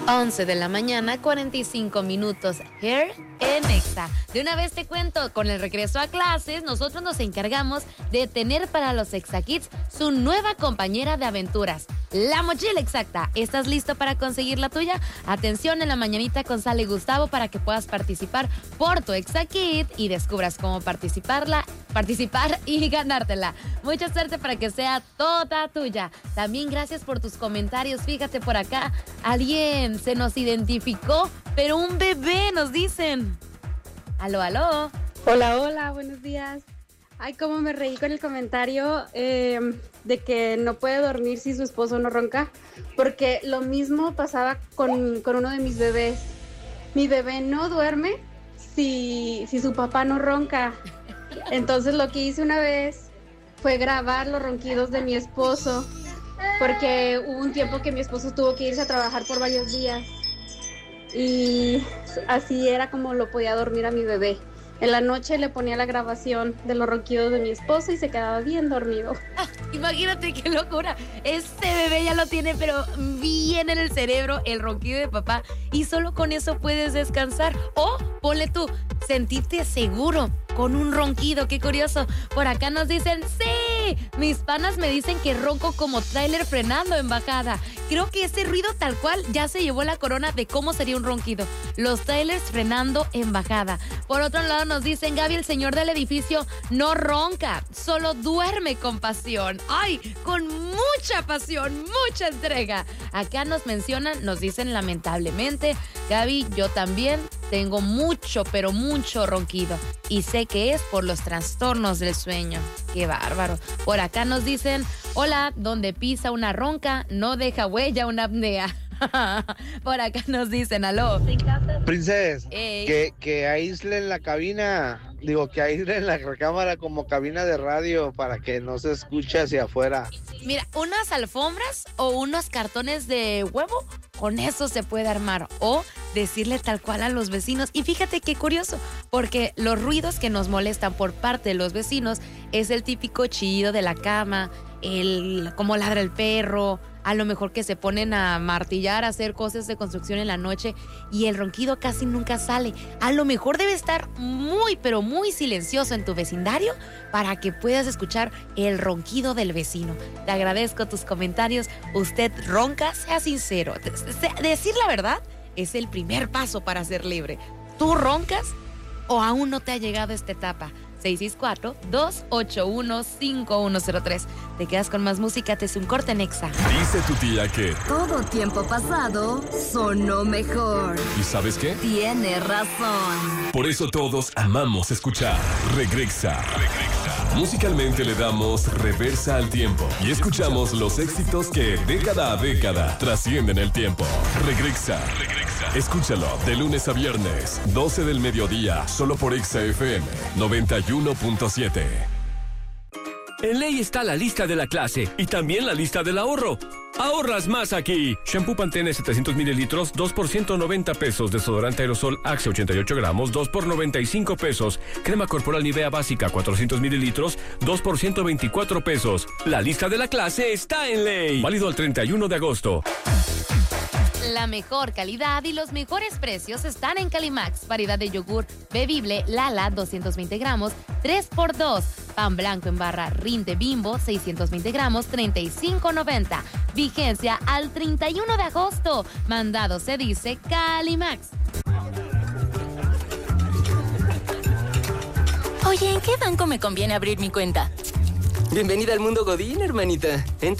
11 de la mañana, 45 minutos. Here en Exa. De una vez te cuento, con el regreso a clases, nosotros nos encargamos de tener para los Exa Kids su nueva compañera de aventuras, la mochila exacta. ¿Estás listo para conseguir la tuya? Atención en la mañanita con Sale y Gustavo para que puedas participar por tu Exa Kid y descubras cómo participar y ganártela. Mucha suerte para que sea toda tuya. También gracias por tus comentarios. Fíjate por acá, alguien se nos identificó, pero un bebé nos dicen. Aló, aló. Hola, hola, buenos días. Ay, cómo me reí con el comentario de que no puede dormir si su esposo no ronca, porque lo mismo pasaba con uno de mis bebés. Mi bebé no duerme si su papá no ronca. Entonces lo que hice una vez fue grabar los ronquidos de mi esposo, porque hubo un tiempo que mi esposo tuvo que irse a trabajar por varios días y así era como lo podía dormir a mi bebé. En la noche le ponía la grabación de los ronquidos de mi esposo y se quedaba bien dormido. Imagínate qué locura. Este bebé ya lo tiene, pero bien en el cerebro, el ronquido de papá. Y solo con eso puedes descansar. O ponle tú, sentirte seguro con un ronquido. Qué curioso. Por acá nos dicen, sí, mis panas me dicen que ronco como tráiler frenando en bajada. Creo que ese ruido tal cual ya se llevó la corona de cómo sería un ronquido. Los trailers frenando en bajada. Por otro lado nos dicen, Gaby, el señor del edificio no ronca, solo duerme con pasión. ¡Ay! Con mucha pasión, mucha entrega. Acá nos mencionan, nos dicen lamentablemente, Gaby, yo también tengo mucho, pero mucho ronquido. Y sé que es por los trastornos del sueño. ¡Qué bárbaro! Por acá nos dicen, hola, donde pisa una ronca, no deja huella una apnea. Por acá nos dicen, aló. Princesa, que aíslen la cabina, que aíslen la recámara como cabina de radio para que no se escuche hacia afuera. Mira, unas alfombras o unos cartones de huevo, con eso se puede armar. O decirle tal cual a los vecinos. Y fíjate qué curioso, porque los ruidos que nos molestan por parte de los vecinos es el típico chillido de la cama, como ladra el perro, a lo mejor que se ponen a martillar, a hacer cosas de construcción en la noche y el ronquido casi nunca sale. A lo mejor debe estar muy, pero muy silencioso en tu vecindario para que puedas escuchar el ronquido del vecino. Te agradezco tus comentarios. ¿Usted ronca? Sea sincero. Decir la verdad es el primer paso para ser libre. ¿Tú roncas o aún no te ha llegado esta etapa? 664-281-5103. Te quedas con más música, te hace un corte en Exa. Dice tu tía que todo tiempo pasado sonó mejor. ¿Y sabes qué? Tiene razón. Por eso todos amamos escuchar Regrexa. Musicalmente le damos reversa al tiempo y escuchamos los éxitos que década a década trascienden el tiempo. Regrexa. Escúchalo de lunes a viernes, 12 del mediodía, solo por Exa FM 91.7. En Ley está la lista de la clase y también la lista del ahorro. Ahorras más aquí. Shampoo Pantene 700 mililitros, 2 por 190 pesos. Desodorante aerosol Axe 88 gramos, 2 por 95 pesos. Crema corporal Nivea básica 400 mililitros, 2 por 124 pesos. La lista de la clase está en Ley. Válido al 31 de agosto. La mejor calidad y los mejores precios están en Calimax. Variedad de yogur bebible Lala 220 gramos, 3x2. Pan blanco en barra Rinde Bimbo 620 gramos, 35.90. Vigencia al 31 de agosto. Mandado se dice Calimax. Oye, ¿en qué banco me conviene abrir mi cuenta? Bienvenida al mundo Godín, hermanita.